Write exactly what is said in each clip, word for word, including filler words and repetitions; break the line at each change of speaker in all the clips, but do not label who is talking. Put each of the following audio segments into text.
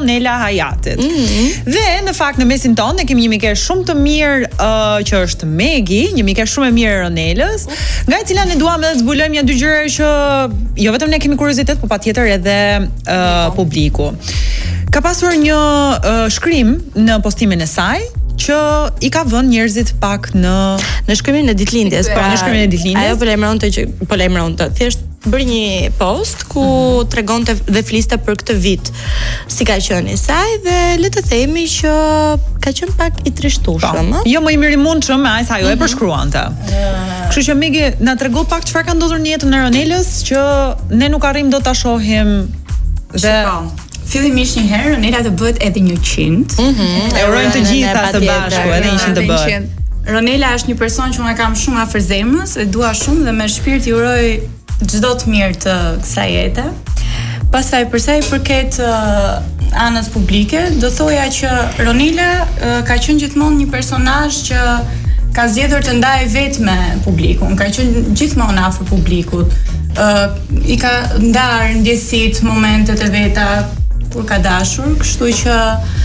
Ronela Hayatit. Mm-hmm. Dhe në fakt në mesin tonë ne kemi një mikesh shumë të mirë uh, që është Megi, një mikesh shumë e mirë e Ronelës, nga e cila ne duam edhe të zbulojmë një dy gjëra që jo vetëm ne kemi kuriozitet, por patjetër edhe uh, publiku. Ka pasur një uh, shkrim në postimin e saj që i ka vënë njerëzit pak në
në shkrimin e ditëlindjes,
pra në shkrimin e ditëlindjes.
Ajo po lajmëronte që po lajmëronte. Thjesht bëri një post ku mm-hmm. tregonte dhe fliste për këtë vit si ka qenë i saj dhe le të themi që ka qenë pak i trishtueshëm, ëh.
Jo më i mirimundshëm me ai sa ajo mm-hmm. e përshkruante. Mm-hmm. Kështu që Megi na trego pak çfarë ka ndodhur në jetën e Ronelës që ne nuk arrim dot ta shohim dhe
fillimisht një herë Ronela të bëhet edhe një qind.
Mhm. E urojmë të gjitha së bashku edhe një qind të bëhet.
Ronela është një person që unë kam shumë afër zemrës, e dua shumë dhe me shpirt i uroj çdo të mirë të kësaj jete. Pastaj për sa i përket uh, anës publike, do thoja që Ronela uh, ka qenë gjithmonë një personazh që ka zgjedhur të ndajë vetë me publikun, ka qenë gjithmonë afër publikut. Uh, i ka ndarë ndjesitë, momentet e veta kur ka dashur, kështu që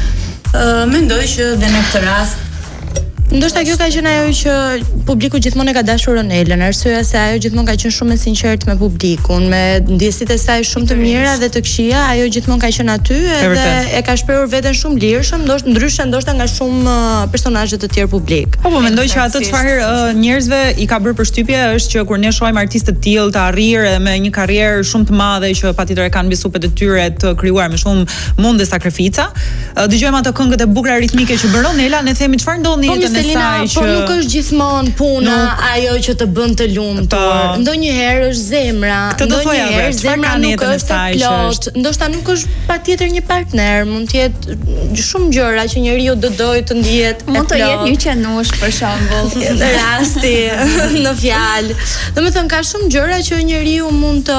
uh, mendoj që dhe në këtë rast
ndoshta kjo ka qenë ajo që publiku gjithmonë e ka dashur Ronelën, arsyeja se ajo gjithmonë ka qenë shumë e sinqertë me publikun, me ndjesitë e saj shumë të mira dhe të këqija, ajo gjithmonë ka qenë aty edhe e ka shprehur veten shumë lirshëm, ndoshta ndryshe ndoshta nga shumë personazhe të tjerë publik.
Po po mendoj që ato çfarë uh, njerëzve i ka bërë përshtypje është që kur ne shohim artistë të tillë të arrirë me një karrierë shumë të madhe që patjetër e kanë mbi supet e tyre të krijuar me shumë mund dhe sakrifica, uh, dëgjojmë ato këngët e bukura ritmike që bën Ronela, ne themi çfarë ndodh në jetën
Selina,
që...
por nuk është gjithmonë puna nuk... ajo që të bën të lumtur. Ndonjëherë është zemra, ndonjëherë zemra nuk është e plot, ndoshta nuk është patjetër një partner, mund të jetë shumë gjëra që njeriu do dojë të ndihet e plot.
Mund të jetë një qenush për shembull.
Në rasti, në fjalë. Domethënë ka shumë gjëra që njeriu mund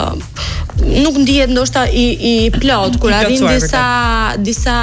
të nuk ndihet ndoshta i i plot kur arrin disa disa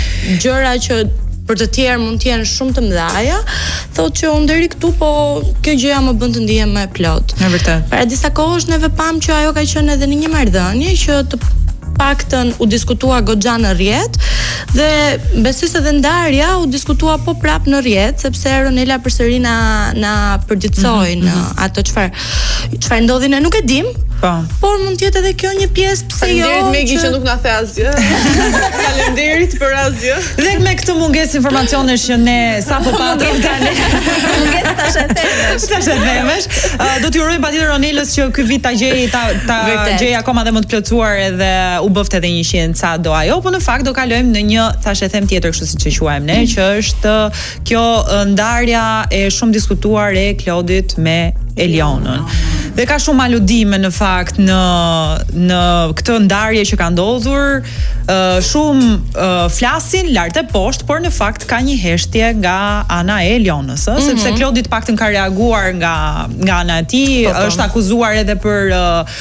gjëra që për të tjerë mund të jenë shumë të mëdha, thotë që unë deri këtu, po kjo gjëja më bën të ndihem më e plot.
Në vërtet.
Para disa kohësh neve pam që ajo ka qenë edhe në një marrëdhënie që të paktën u diskutua goxha në rrjet dhe besoj se edhe ndarja u diskutua po prap në rrjet sepse Ronela përsëri na na përditësoi në mm -hmm. ato çfarë çfarë ndodhi ne nuk e dim.
Po.
Por mund të jetë edhe kjo një pjesë pse jo.
Faleminderit Megi që nuk na the asgjë. Faleminderit për asgjë.
Dhe me këtë mungesë informacionesh që ne sapo patëm tani.
Mungesë tash e themesh.
Tash e themesh. Uh, do t'ju urojmë patjetër Ronelës që ky vit ta gjej ta ta gjej akoma dhe më të plotësuar edhe u bëft edhe një qind sa do ajo, po në fakt do kalojmë në një tash e them tjetër kështu siç e quajmë ne, që është kjo ndarja e shumë diskutuar e Klodit me Elionën. Dhe ka shumë aludime në fakt në në këtë ndarje që ka ndodhur, uh, shumë uh, flasin lart e poshtë, por në fakt ka një heshtje nga ana e Elionës, ëh, mm -hmm. sepse Klodi të paktën ka reaguar nga nga ana e tij, është akuzuar edhe për uh,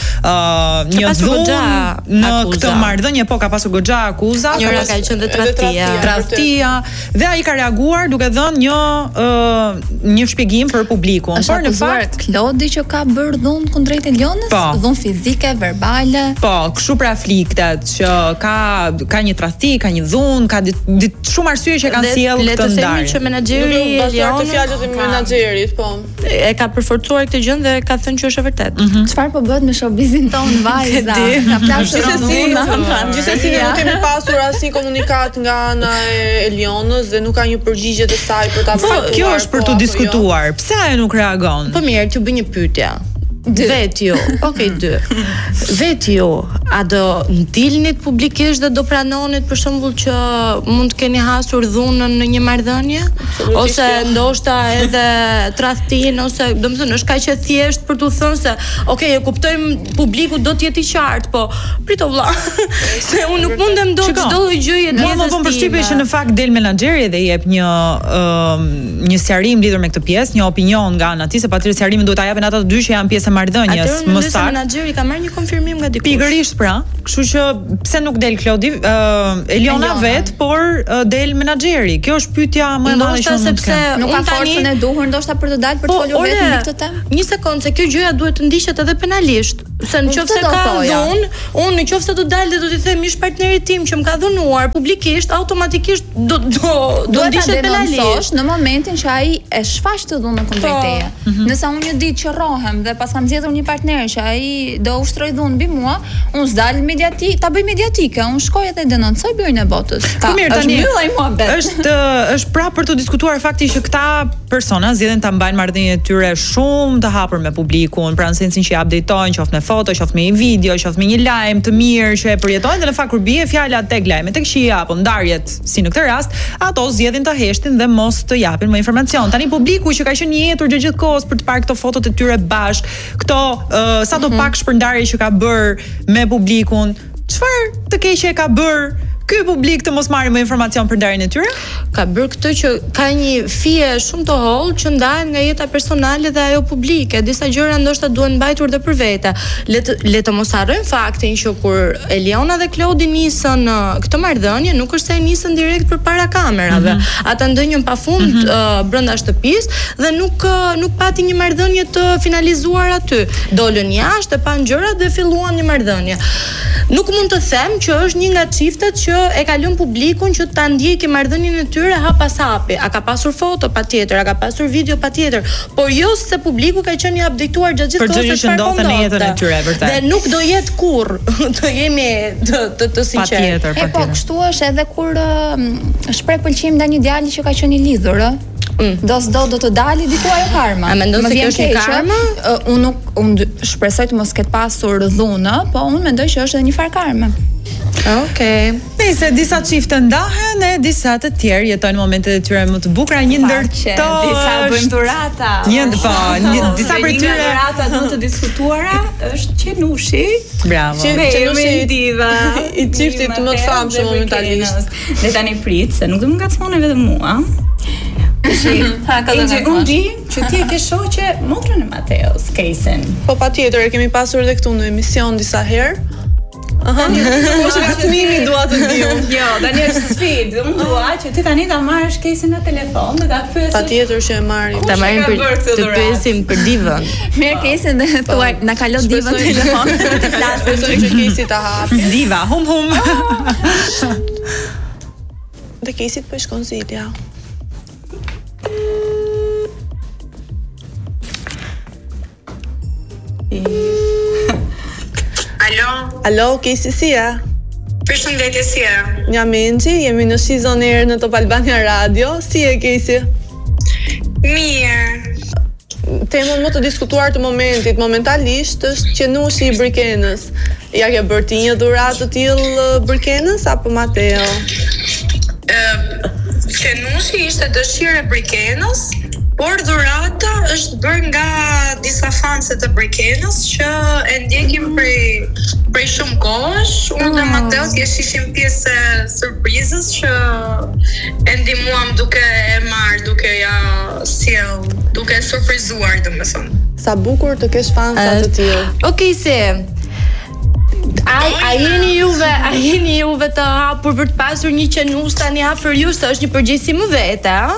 uh, një dhunë në këtë marrëdhënie, po ka pasur goxha akuza,
njëra ka qenë dhe tradhtia,
tradhtia, dhe ai ka reaguar duke dhënë një uh, një shpjegim për publikun.
Por në fakt Klodi që ka bërë dhunë kundrejt Elionës, dhunë fizike, verbale.
Po, kështu pra fliktet që ka ka një tradhti, ka një dhunë, ka dit, dit, shumë arsye që kanë sjellë këtë ndarje.
Le të themi që menaxheri
i Elionës, fjalët e menaxherit, po.
E ka përforcuar këtë gjë dhe ka thënë që është e vërtetë.
Çfarë po bëhet me showbizin ton vajza? Ka plasur dhunë.
Gjithsesi ne nuk kemi pasur asnjë komunikat nga ana e Elionës dhe nuk ka një përgjigje të saj për ta
bërë. Kjo është për të diskutuar. Pse ajo nuk reagon?
Po mirë, t'ju bëj një pyetje. Vet ju, okej dy. Vet ju, a do ndilnit publikisht dhe do pranonit për shembull që mund të keni hasur dhunën në një marrëdhënie ose ndoshta edhe tradhtin ose domethënë është kaq e thjesht për t'u thënë se okej, e kuptojmë publiku do të jetë i qartë, po prito vlla. Se unë nuk mundem do çdo gjë të
jetë. Mua më bën përshtypje që në fakt del menaxheri dhe jep një një sqarim lidhur me këtë pjesë, një opinion nga ana e tij, se patjetër sqarimin duhet ta japin ata të dy që janë pjesë marrëdhënies më saktë.
Atëherë menaxheri ka marrë një konfirmim nga dikush.
Pikërisht pra, kështu që pse nuk del Klodi, uh, Eliona vet, por uh, del menaxheri. Kjo është pyetja më e madhe që unë
sepse nuk ka forcën e duhur ndoshta për të dalë për të folur vetëm në këtë temë.
Një sekondë, se kjo gjëja duhet të ndiqet edhe penalisht. Se nëse ka dhunë, unë nëse do dalë dhe do t'i them ish partnerit tim që më ka dhunë pranuar publikisht, automatikisht do do do ndishet penalisht
në momentin që ai e shfaq të dhunën kundrejt teje. Nëse unë një ditë qërrohem dhe pas kam zgjedhur një partner që ai do ushtroj dhunë mbi mua, unë s'dal mediatik, ta bëj mediatike, unë shkoj edhe denoncoj birin e botës.
Po mirë, tani
është
është është prapë për të diskutuar fakti që këta persona zgjedhin ta mbajnë marrëdhëniet e tyre shumë të hapur me publikun, pra në sensin që i updateojnë, qoftë me foto, qoftë me një video, qoftë me një lajm të mirë që e përjetojnë dhe në fakt kur bie fjala tek lajmi, tek shija apo ndarjet, si në këtë rast, ato zgjedhin ta heshtin dhe mos të japin më informacion. Tani publiku që ka qenë i jetur gjatë gjithë kohës për të parë këto fotot e tyre bashk, këto uh, sado pak shpërndarje që ka bër me publikun, çfarë të keqe ka bër ky publik të mos marrë më informacion për ndarjen e tyre?
Ka bërë këtë që ka një fije shumë të hollë që ndahet nga jeta personale dhe ajo publike. Disa gjëra ndoshta duhen mbajtur dhe për vete. Le të le të mos harrojmë faktin që kur Eliona dhe Klodi nisën uh, këtë marrëdhënie, nuk është se e nisën direkt përpara kamerave. Mm-hmm. Ata ndënjën pafund mm-hmm. uh, brenda shtëpisë dhe nuk uh, nuk pati një marrëdhënie të finalizuar aty. Dolën jashtë, e pan gjërat dhe filluan një marrëdhënie. Nuk mund të them që është një nga çiftet që e ka lënë publikun që ta ndjekë marrëdhënien e tyre hap pas hapi. A ka pasur foto patjetër, a ka pasur video patjetër, por jo se publiku ka qenë i updateuar gjatë gjithë kohës
që ndodhte në jetën e tyre vërtet.
Dhe nuk do jetë kurr, të jemi të të, të sinqertë.
Patjetër, patjetër.
E po, kështu është edhe kur uh, shpreh pëlqim ndaj një djali që ka qenë i lidhur, ë. Mm. Do s'do do të dali diku ajo karma.
A mendon se kjo është një karma?
Uh, unë nuk unë shpresoj të mos ketë pasur dhunë, po unë mendoj që është edhe një far karme.
Okej. Okay.
Nëse disa çifte ndahen e disa të tjerë jetojnë momentet e tyre më të bukura, një ndër to
disa bëjnë dhurata.
Një po, një disa prej tyre
dhurata do të diskutuara është Qenushi.
Bravo.
Qenushi diva
i çiftit më të famshëm momentalisht.
Ne tani prit se nuk do më ngacmoni vetëm mua. Ha, ka të unë di që ti e ke shoqe motrën e Mateos, Kejsen.
Po patjetër, e kemi pasur edhe këtu në emision disa herë. Aha. Mos ngacmimi dua të di unë.
Jo, tani është sfidë. Unë dua që ti tani ta marrësh Kejsen në telefon dhe ta pyesësh.
Patjetër që e marrim.
Ta marrim për të pyesim për divën.
Merr Kejsen dhe thuaj na kalo divën në telefon.
Shpresoj që Kejsi ta hapi.
Diva, hum hum.
Dhe Kejsit po shkon zitja.
Alo.
Alo, Kejsi si e?
Përshëndetje, si e?
Jam Enxhi, jemi në Shizon Air në Top Albania Radio. Si e Kejsi?
Mirë.
Temën më të diskutuar të momentit momentalisht është Qenushi i Brikenës. Ja ke bërë ti një dhuratë të tillë Brikenës apo Mateo?
Ë, Qenushi ishte dëshirë e Brikenës, por dhurata është bërë nga disa fanse të Brikenës që e ndjekim prej prej shumë kohësh. Unë dhe Mateo që ishim pjesë e surprizës që e ndihmuam duke e marrë, duke ja sjell, duke e surprizuar, domethënë.
Sa bukur të kesh fansa të tillë.
Okej, se A, a jeni juve, a jeni juve të hapur për të pasur një Qenush tani afër ju, se është një përgjegjësi më vete, a?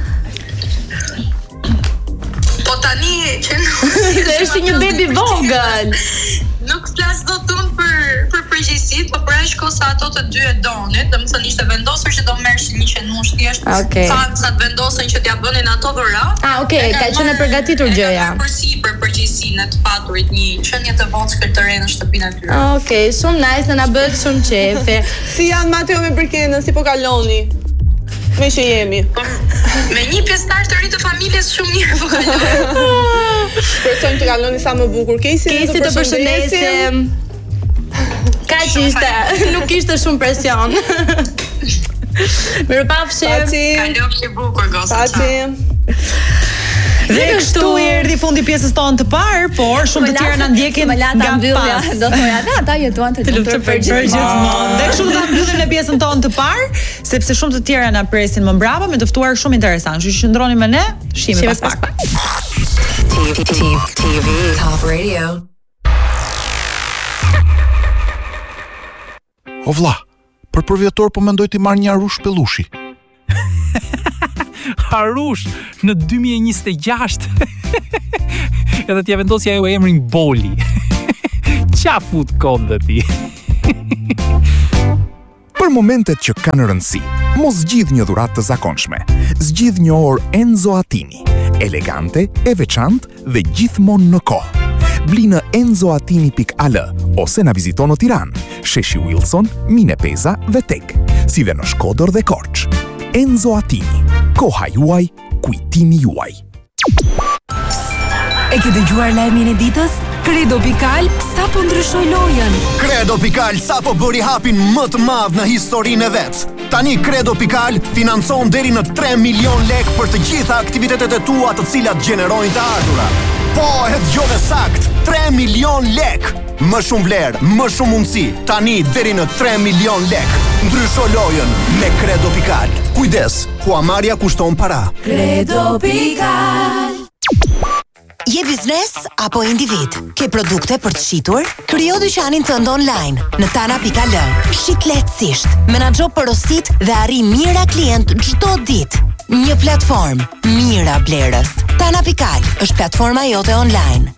Po tani Qenushi
Se është një bebi vogël.
Nuk flas dot unë për për përgjegjësitë, por për aq kohë sa ato të dy e donin, domethënë ishte vendosur që do merrshin një Qenush thjesht.
Okay.
Fansat vendosën që t'ia bënin ato dhuratë.
Ah, okay, ka qenë e përgatitur gjëja.
Për si për përgjegjësinë të paturit një qenie të vogël të re në shtëpinë e tyre.
Okej, shumë nice, dhe na bëhet shumë qefi.
Si janë Mateo me Brikenën, si po kaloni? Me që jemi.
Me një pjesëtar të ri të familjes shumë mirë po kaloj.
Shpresojmë të kaloni sa më bukur. Kejsi,
Kejsi të përshëndesim. Kaq ishte, nuk ishte shumë presion. Mirupafshim.
Kalofshi bukur goca.
Pacim.
Dhe kështu erdhi fundi pjesës tonë të parë, por shumë të tjerë na ndjekin nga pas.
Do thoya, ata jetuan të lutur për
gjithmonë. Dhe kështu do ta mbyllim në pjesën tonë të parë, sepse shumë të tjerë na presin më mbrapa me të ftuar shumë interesant. Kështu që qëndroni me ne, shihemi pas pak.
T V Top Radio.
O vlla, për përvjetor po mendoj ti marr një arush pellushi.
Harush në dy mijë e njëzet e gjashtë. Edhe t'ja vendosja ajo emrin Boli. Qa fut konde ti?
Për momentet që kanë rëndësi, mos zgjidh një dhuratë të zakonshme. Zgjidh një orë Enzo Attini, elegante, e veçantë dhe gjithmonë në kohë. Bli në enzoatini pikë a l ose na vizito në Tiranë, sheshi Wilson, Mine Peza dhe Tek, si dhe në Shkodër dhe Korç. Enzo Attini, koha juaj, kujtimi juaj.
E ke dëgjuar lajmin e ditës? Credo Pikal sapo ndryshoi lojën.
Credo Pikal sapo bëri hapin më të madh në historinë e vet. Tani Credo Pikal financon deri në tre milion lek për të gjitha aktivitetet e tua të cilat gjenerojnë të ardhura. Po, e dëgjove sakt, tre milion lek. Më shumë vlerë, më shumë mundësi. Tani deri në tre milion lek. Ndrysho lojën me Credo Pikal. Kujdes, huamarrja kushton para.
Credo Pikal.
Je biznes apo individ? Ke produkte për të shitur? Krijo dyqanin tënd online në tana pikë a l. Shit lehtësisht, menaxho porosit dhe arri mira klient çdo ditë. Një platformë, mira blerës. Tana pikë a l është platforma jote online.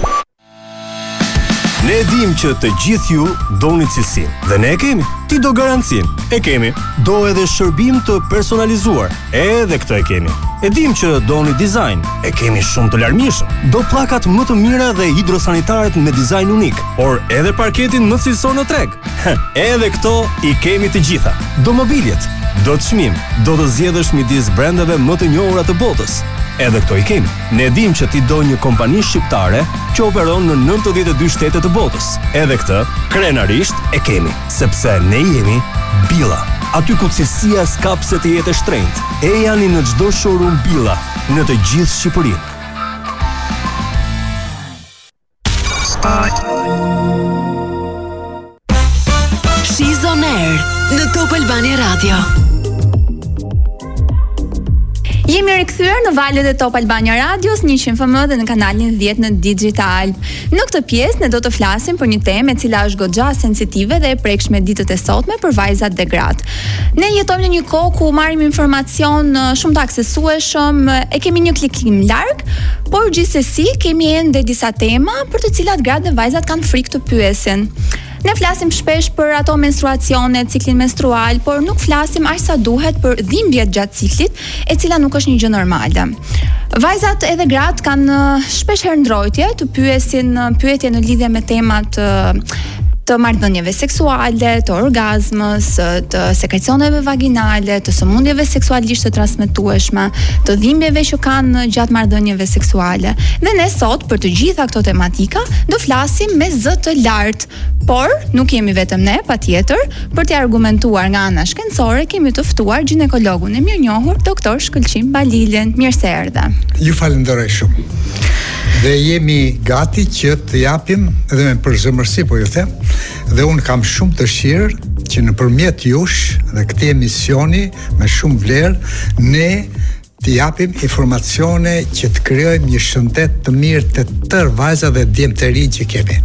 Ne dim që të gjithë ju doni cilësinë, dhe ne e kemi. Ti do garancinë, e kemi. Do edhe shërbim të personalizuar, edhe këtë e kemi. E dim që doni dizajn, e kemi shumë të larmishëm. Do pllakat më të mira dhe hidrosanitaret me dizajn unik, por edhe parketin më cilësor në treg. Edhe këto i kemi të gjitha. Do mobiljet, do të çmim, do të zgjedhësh midis brendeve më të njohura të botës. Edhe këto i kemi. Ne dim që ti do një kompani shqiptare që operon në nëntëdhjetë e dy shtete të botës. Edhe këtë, krenarisht e kemi, sepse ne jemi Billa. Aty ku cilësia s'ka pse të jetë e shtrenjtë. E janë në çdo showroom Billa, në të gjithë Shqipërinë.
She's on air në Top Albania Radio.
Jemi rikthyer në valët e Top Albania Radios njëqind F M dhe në kanalin dhjetë në Digital. Në këtë pjesë ne do të flasim për një temë e cila është goxha sensitive dhe e prekshme ditët e sotme për vajzat dhe gratë. Ne jetojmë në një kohë ku marrim informacion shumë të aksesueshëm, e kemi një klikim larg, por gjithsesi kemi ende disa tema për të cilat gratë dhe vajzat kanë frikë të pyesin. Ne flasim shpesh për ato menstruacione, ciklin menstrual, por nuk flasim aq sa duhet për dhimbjet gjatë ciklit, e cila nuk është një gjë normale. Vajzat edhe gratë kanë shpesh herë ndrojtje të pyesin pyetje në lidhje me temat të marrëdhënieve seksuale, të orgazmës, të sekrecioneve vaginale, të sëmundjeve seksualisht të transmetueshme, të dhimbjeve që kanë gjatë marrëdhënieve seksuale. Dhe ne sot për të gjitha këto tematika do flasim me zë të lartë, por nuk jemi vetëm ne, patjetër, për të argumentuar nga ana shkencore kemi të ftuar ginekologun e mirënjohur doktor Shkëlqim Balilin. Mirë se erdhe.
Ju falenderoj shumë. Dhe jemi gati që të japim edhe me përzemërsi, po ju them, dhe unë kam shumë dëshirë që nëpërmjet jush dhe këtij emisioni me shumë vlerë ne të japim informacione që të krijojmë një shëndet të mirë të tërë vajzat dhe djemtë të rinj që kemi.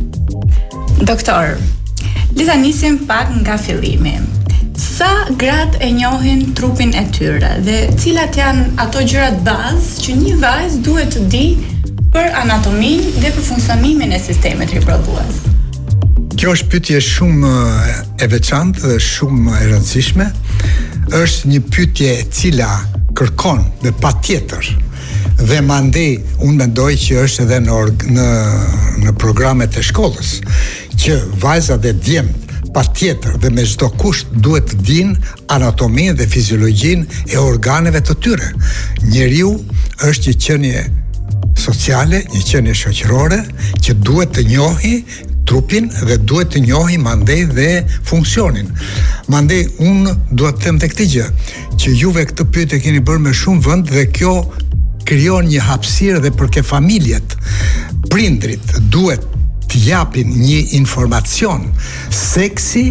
Doktor, le ta nisim pak nga fillimi. Sa gratë e njohin trupin e tyre dhe cilat janë ato gjërat bazë që një vajzë duhet të di për anatominë dhe për funksionimin e sistemit riprodhues?
Kjo është pyetje shumë e veçantë dhe shumë e rëndësishme. Është një pyetje e cila kërkon dhe patjetër dhe mandej unë mendoj që është edhe në në në programet e shkollës që vajzat dhe djemtë patjetër dhe me çdo kusht duhet të dinë anatominë dhe fiziologjinë e organeve të tyre. Njeriu është një qenie sociale, një qenie shoqërore që duhet të njohë trupin dhe duhet të njohë mandej dhe funksionin. Mandej unë duhet të them tek këtë gjë që juve këtë pyetje keni bërë me shumë vend dhe kjo krijon një hapësirë dhe për ke familjet. Prindrit duhet të japin një informacion. Seksi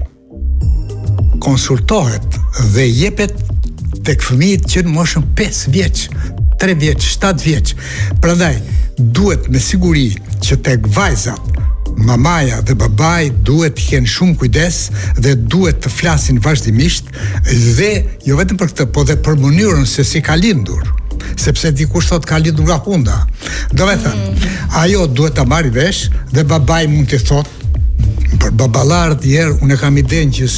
konsultohet dhe jepet tek fëmijët që në moshën pesë vjeç, tre vjeç, shtatë vjeç. Prandaj duhet me siguri që tek vajzat mamaja dhe babai duhet të kenë shumë kujdes dhe duhet të flasin vazhdimisht dhe jo vetëm për këtë, po dhe për mënyrën se si ka lindur. Sepse dikush thot ka lindur nga hunda. Do me thënë, mm. ajo duhet ta marrë vesh dhe babai mund të thot për baballarët herë unë kam idenë që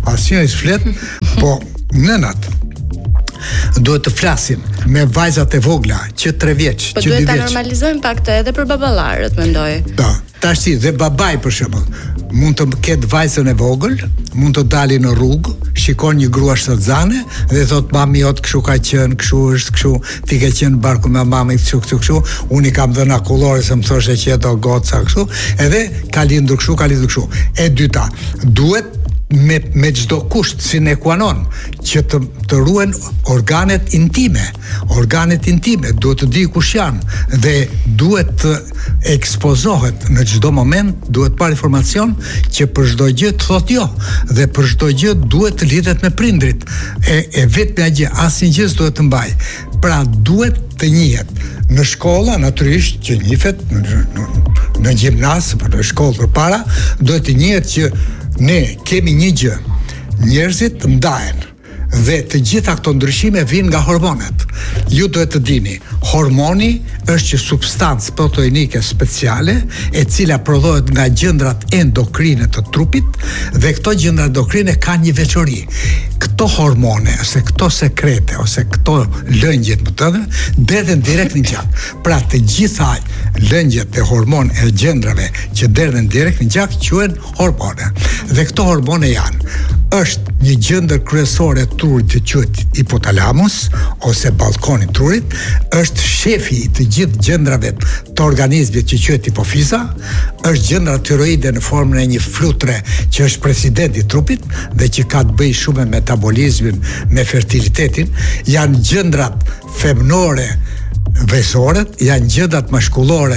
asnjëri s'flet, po nënat duhet të flasin me vajzat e vogla që tre vjeç,
po
që dy
duhet ta
vjeç.
normalizojmë pak të edhe për baballarët, mendoj.
Da, tash si dhe babai për shembull, mund të ketë vajzën e vogël, mund të dali në rrugë, shikon një grua shtatzane dhe thot mami jot kështu ka qenë, kështu është, kështu ti ke qenë barku me mamën kështu kështu kështu, unë i kam dhënë akullore se më thoshte që jeto goca kështu, edhe ka lindur kështu, ka lindur kështu. E dyta, duhet me me çdo kusht sine qua non që të të ruhen organet intime. Organet intime duhet të di kush janë dhe duhet të ekspozohet në çdo moment, duhet parë informacion që për çdo gjë të thotë jo dhe për çdo gjë duhet të lidhet me prindrit. E e vetmja gjë, asnjë gjë s'duhet të mbaj. Pra duhet të njihet në shkolla natyrisht që njihet në në, në gjimnaz, për në shkollë përpara, duhet të njihet që ne kemi një gjë, njerëzit ndahen dhe të gjitha këto ndryshime vijnë nga hormonet. Ju duhet të dini, hormoni është që substancë proteinike speciale e cila prodhohet nga gjëndrat endokrine të trupit dhe këto gjëndra endokrine kanë një veçori. Këto hormone, ose këto sekrete, ose këto lëngjet më të dhe, derdhen direkt në gjak. Pra të gjitha lëngjet e hormon e gjëndrave që derdhen direkt në gjak quhen hormone. Dhe këto hormone janë, është një gjëndër kryesore e trurit të quhet hipotalamus ose ballkoni i trurit, është shefi i të gjithë gjëndrave të organizmit që quhet hipofiza, është gjëndra tiroide në formën e një flutre që është presidenti i trupit dhe që ka të bëjë shumë me metabolizmin, me fertilitetin, janë gjëndrat femnore vesorët, janë gjëndat mashkullore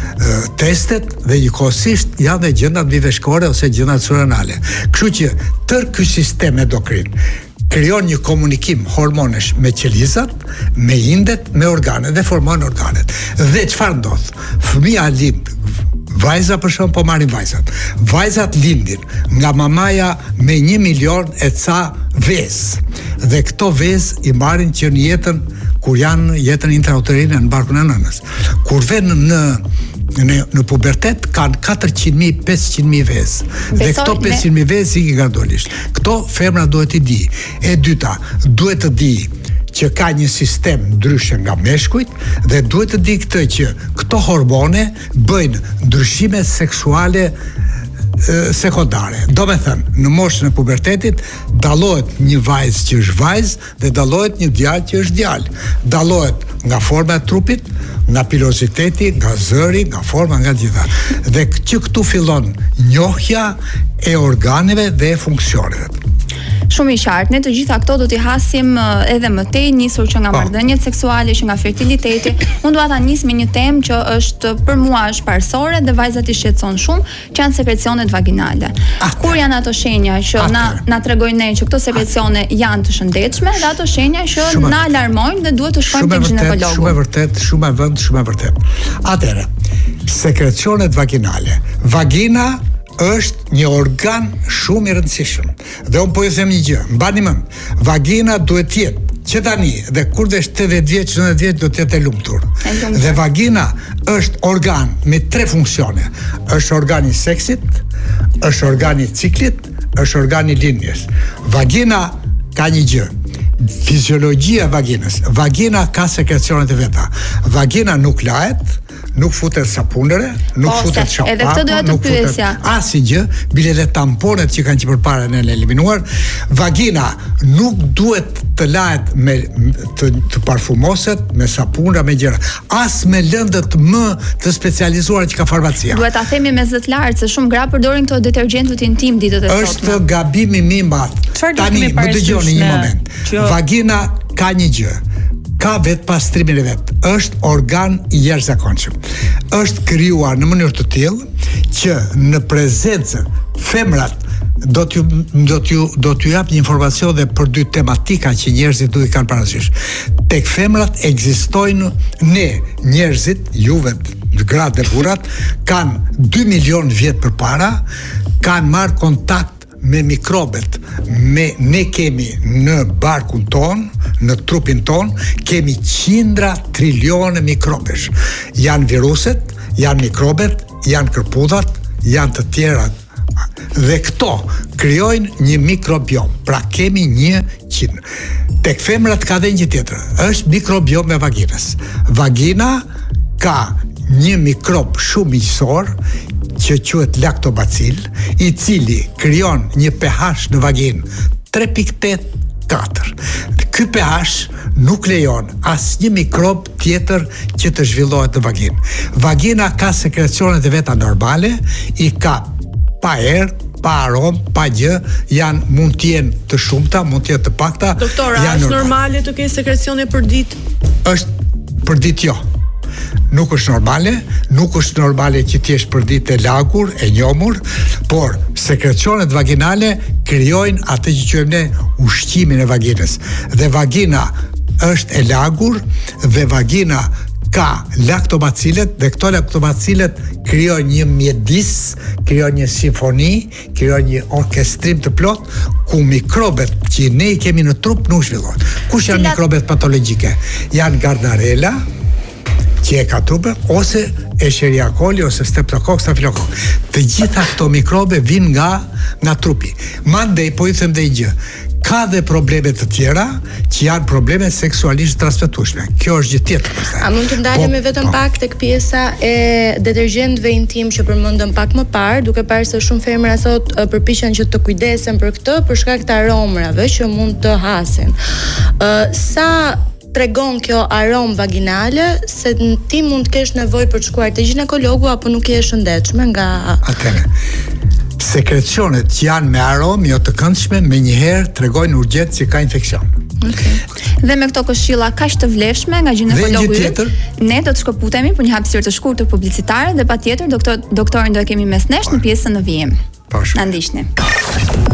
testet dhe njëkohësisht janë dhe gjëndat biveshkore ose gjëndat suranale. Kështu që tërë ky sistem endokrin krijon një komunikim hormonesh me qelizat, me indet, me organet dhe formon organet. Dhe çfarë ndodh? Fëmia lind, vajza për shembull, po marrin vajzat. Vajzat lindin nga mamaja me një milion e ca vezë. Dhe këto vezë i marrin që në jetën kur janë jetën intrauterine në barkun e nënës. Kur vjen në në në pubertet kanë katërqind mijë pesëqind mijë vezë. Dhe këto pesëqind mijë vezë i gradualisht. Këto femra duhet i di. E dyta, duhet të di që ka një sistem ndryshe nga meshkujt dhe duhet të di këtë që këto hormone bëjnë ndryshime seksuale sekondare. Do me thënë, në moshën e pubertetit dallohet një vajzë që është vajzë dhe dallohet një djalë që është djalë. Dallohet nga forma e trupit, nga piloziteti, nga zëri, nga forma, nga gjitha. Dhe që këtu fillon njohja e organeve dhe e funksioneve.
Shumë i qartë, ne të gjitha këto do t'i hasim edhe më tej, nisur që nga marrëdhëniet seksuale, që nga fertiliteti. Unë dua ta nis me një temë që është për mua është parsore dhe vajzat i shqetëson shumë, që janë sekrecionet vaginale. Kur janë ato shenja që na na tregojnë ne që këto sekrecione janë të shëndetshme dhe ato shenja që na alarmojnë dhe duhet të shkojmë tek ginekologu.
Shumë e vërtet, shumë e vënd, shumë e vërtet. Atëherë, sekrecionet vaginale. Vagina është një organ shumë i rëndësishëm. Dhe unë po ju them një gjë, mbani mend, vagina duhet të jetë që tani dhe kur dhe tetëdhjetë vjeç, nëntëdhjetë vjeç do të jetë e lumtur. Dhe vagina është organ me tre funksione. Është organi i seksit, është organi i ciklit, është organi i lindjes. Vagina ka një gjë. Fiziologjia e vaginës. Vagina ka sekrecionet e veta. Vagina nuk lahet, nuk futet sapunere, nuk
o,
futet shampako,
edhe këtë doja të pyesja.
Asnjë gjë, bile dhe tamponet që kanë që përpara në eliminuar. Vagina nuk duhet të lahet me të, të parfumoset, me sapuna, me gjëra, as me lëndët më të specializuara që ka farmacia.
Duhet ta themi me zë të lartë se shumë gra përdorin këto detergjentët intim ditët e sotme.
Është gabimi më i madh. Tani më dëgjoni një moment. Që... Vagina ka një gjë. Ka vetë pastrimin e vetë, është organ i jashtëzakonshëm. Është krijuar në mënyrë të tillë që në prezencë femrat do t'ju do t'ju do t'ju jap një informacion dhe për dy tematika që njerëzit duhet kanë parasysh. Tek femrat ekzistojnë ne, njerëzit, juve, gratë dhe burrat, kanë dy milion vjet përpara, kanë marrë kontakt me mikrobet. Me ne kemi në barkun ton, në trupin ton, kemi qindra trilione mikrobesh. Janë viruset, janë mikrobet, janë kërpudhat, janë të tjerat Dhe këto krijojnë një mikrobiom. Pra kemi një qinë. Tek femrat ka dhe një tjetër. Është mikrobiom e vaginës. Vagina ka një mikrob shumë miqësor që quhet laktobacil, i cili krijon një pH në vaginë tre pikë tetë katër. Ky pH nuk lejon asnjë mikrob tjetër që të zhvillohet në vaginë. Vagina ka sekrecionet e veta normale, i ka pa erë, pa aromë, pa gjë, janë mund të jenë të shumta, mund të jenë të pakta.
Doktor, a është normale të kesh sekrecione për ditë?
Është për ditë jo. Nuk është normale, nuk është normale që ti jesh për ditë e lagur, e njomur, por sekrecionet vaginale krijojnë atë që quajmë ne ushqimin e vaginës. Dhe vagina është e lagur dhe vagina ka laktobacilet dhe këto laktobacilet krijojnë një mjedis, krijojnë një simfoni, krijojnë një orkestrim të plot ku mikrobet që ne i kemi në trup nuk zhvillohen. Kush janë mikrobet patologjike? Janë Gardnerella, që e ka trupën, ose Escherichia coli, ose Streptococcus staphylococcus. Të gjitha këto mikrobe vinë nga nga trupi. Mandej po i them dhe gjë. Ka dhe probleme të tjera që janë probleme seksualisht transmetueshme. Kjo është gjë tjetër.
A mund të ndalemi
po,
vetëm
po.
pak tek pjesa e detergjentëve intim që përmendëm pak më parë, duke parë se shumë femra sot uh, përpiqen që të kujdesen për këtë për shkak të aromrave që mund të hasin. Uh, sa tregon kjo aromë vaginale se ti mund të kesh nevojë për të shkuar te ginekologu apo nuk je e shëndetshme nga
Atëre. Sekrecionet që janë me aromë jo të këndshme menjëherë tregojnë urgjent se ka infeksion.
Okay. Dhe me këto këshilla kaq të vlefshme nga ginekologu yt, ne do të shkëputemi për një hapësirë të shkurtër publicitare dhe patjetër doktor doktorin do e kemi mes nesh në pjesën në vijim. Na ndiqni.